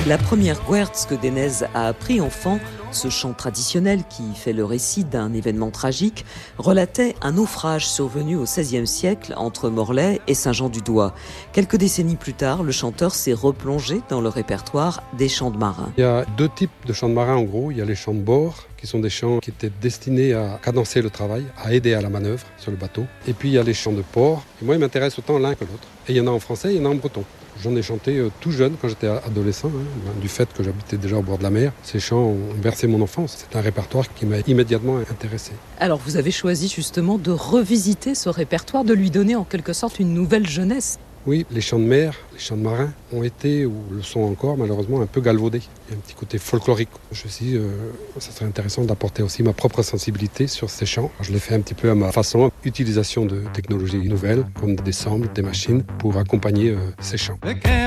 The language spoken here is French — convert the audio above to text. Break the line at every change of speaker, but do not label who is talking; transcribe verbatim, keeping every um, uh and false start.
La première Gwerz que Denez a appris enfant, ce chant traditionnel qui fait le récit d'un événement tragique, relatait un naufrage survenu au seizième siècle entre Morlaix et Saint-Jean-du-Doigt. Quelques décennies plus tard, le chanteur s'est replongé dans le répertoire des chants de marins.
Il y a deux types de chants de marins en gros. Il y a les chants de bord, qui sont des chants qui étaient destinés à cadencer le travail, à aider à la manœuvre sur le bateau. Et puis il y a les chants de port. Et moi, ils m'intéressent autant l'un que l'autre. Et il y en a en français, il y en a en breton. J'en ai chanté euh, tout jeune, quand j'étais adolescent, hein, du fait que j'habitais déjà au bord de la mer. Ces chants ont bercé mon enfance. C'est un répertoire qui m'a immédiatement intéressé.
Alors vous avez choisi justement de revisiter ce répertoire, de lui donner en quelque sorte une nouvelle jeunesse.
Oui, les chants de mer, les chants de marins ont été, ou le sont encore malheureusement, un peu galvaudés. Il y a un petit côté folklorique. Je me suis dit, euh, ça serait intéressant d'apporter aussi ma propre sensibilité sur ces chants. Je l'ai fait un petit peu à ma façon, utilisation de technologies nouvelles, comme des samples, des machines, pour accompagner euh, ces chants.